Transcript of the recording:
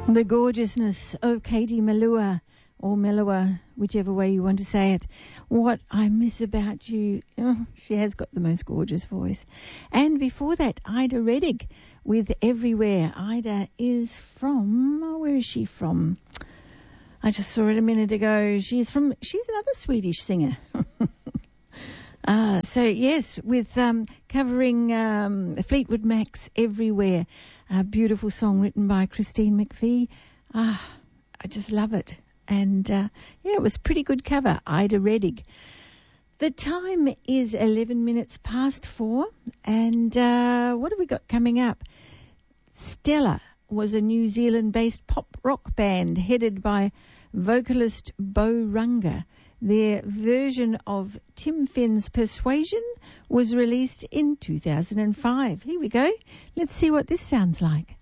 The gorgeousness of Katie Melua, or Melua, whichever way you want to say it. What I Miss About You. Oh, she has got the most gorgeous voice. And before that, Ida Reddick with Everywhere. Ida is from, where is she from? I just saw it a minute ago. She's another Swedish singer. So yes, with covering Fleetwood Mac's Everywhere, a beautiful song written by Christine McVie. I just love it. And it was a pretty good cover, Ida Reddick. The time is 11 minutes past 4, and what have we got coming up? Stella was a New Zealand-based pop rock band headed by vocalist Bo Runga. Their version of Tim Finn's Persuasion was released in 2005. Here we go. Let's see what this sounds like.